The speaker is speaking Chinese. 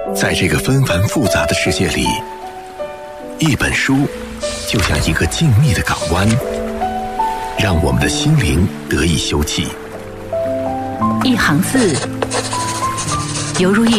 在这个纷繁复杂的世界里，一本书就像一个静谧的港湾，让我们的心灵得以休憩。 一行字，犹如一